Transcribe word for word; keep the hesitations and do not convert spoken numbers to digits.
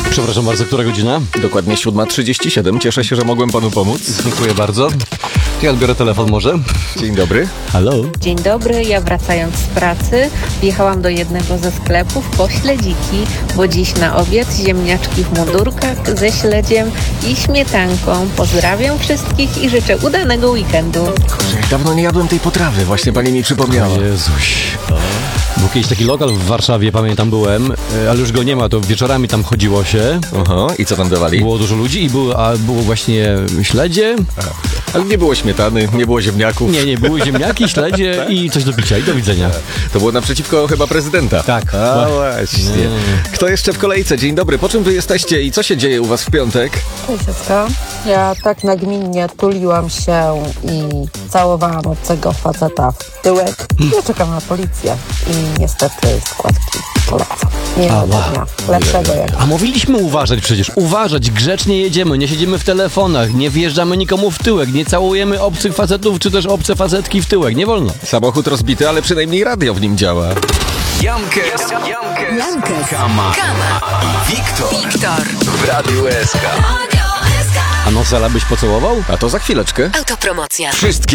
Przepraszam bardzo, która godzina? Dokładnie siódma trzydzieści siedem. Cieszę się, że mogłem panu pomóc. Dziękuję bardzo. Ja odbiorę telefon może. Dzień dobry. Halo? Dzień dobry, ja wracając z pracy wjechałam do jednego ze sklepów po śledziki, bo dziś na obiad ziemniaczki w mundurkach ze śledziem i śmietanką. Pozdrawiam wszystkich i życzę udanego weekendu. Kurczę, jak dawno nie jadłem tej potrawy, właśnie pani mi przypomniała. Jezuś. Był kiedyś taki lokal w Warszawie, pamiętam, byłem, ale już go nie ma, to wieczorami tam chodziło się. Aha, i co tam dawali? Było dużo ludzi i było, a było właśnie śledzie. Ale nie było śmietany, nie było ziemniaków. Nie, nie, były ziemniaki, śledzie i coś do picia i do widzenia. To było naprzeciwko chyba prezydenta. Tak. A właśnie. Kto jeszcze w kolejce? Dzień dobry. Po czym wy jesteście i co się dzieje u was w piątek? Cześć, Jacka. Ja tak nagminnie tuliłam się i całowałam obcego faceta w tyłek. Ja czekam na policję i niestety składki polecam. Nie ma dnia lepszego jak... A mówiliśmy uważać przecież, uważać, grzecznie jedziemy, nie siedzimy w telefonach, nie wjeżdżamy nikomu w tyłek, nie całujemy obcych facetów, czy też obce facetki w tyłek, nie wolno. Samochód rozbity, ale przynajmniej radio w nim działa. Jankes, Jankes, Jankes, Kama, Kama i Wiktor, Wiktor. w Radiu S K. A Nosela byś pocałował? A to za chwileczkę. Autopromocja. Wszystkie